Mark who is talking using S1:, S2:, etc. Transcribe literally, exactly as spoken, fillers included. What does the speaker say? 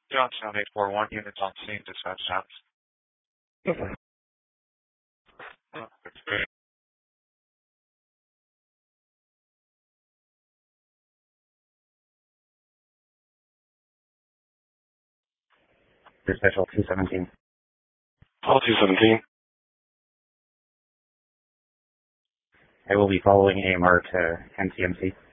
S1: Johnstown eight four one, units on scene, dispatch stops.
S2: Okay.
S1: Oh, that's great.
S2: Dispatch all two seventeen.
S3: All two seventeen.
S2: I will be following A M R to M C M C.